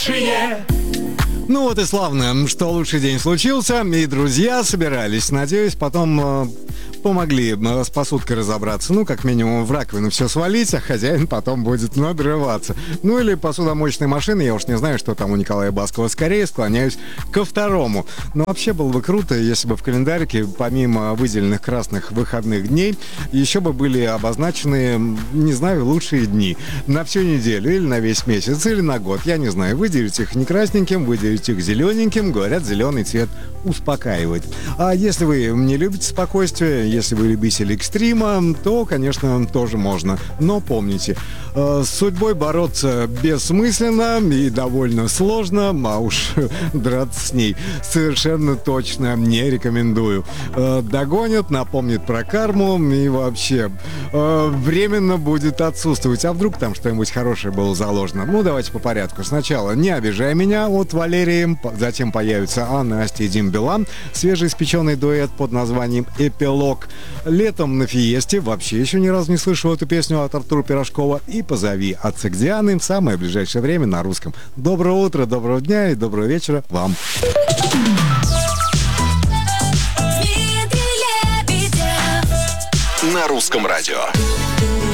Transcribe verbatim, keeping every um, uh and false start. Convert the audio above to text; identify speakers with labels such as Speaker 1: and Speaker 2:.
Speaker 1: лучшее.
Speaker 2: Ну вот и славно, что лучший день случился, и друзья собирались. Надеюсь, потом э, помогли э, с посудкой разобраться. Ну, как минимум, в раковину все свалить, а хозяин потом будет надрываться. Ну, или посудомоечной машины, я уж не знаю, что там у Николая Баскова. Скорее склоняюсь ко второму. Но вообще было бы круто, если бы в календарике, помимо выделенных красных выходных дней, еще бы были обозначены, не знаю, лучшие дни. На всю неделю, или на весь месяц, или на год. Я не знаю, выделить их не красненьким, выделить их зелененьким. Говорят, зеленый цвет успокаивает. А если вы не любите спокойствие, если вы любитель экстрима, то, конечно, тоже можно. Но помните, э, с судьбой бороться бессмысленно и довольно сложно, а уж драться с ней совершенно точно не рекомендую. Э, догонят, напомнит про карму и вообще э, временно будет отсутствовать. А вдруг там что-нибудь хорошее было заложено? Ну, давайте по порядку. Сначала «Не обижай меня» от Валерии, затем появится Анна, Настя и Дим Билан, свежеиспеченный дуэт под названием «Эпилог». Летом на Фиесте, вообще еще ни разу не слышал эту песню от Артура Пирожкова, и «Позови» от Сагдианы в самое ближайшее время на русском. Доброе утро, доброго дня и доброго вечера вам.
Speaker 1: На русском радио.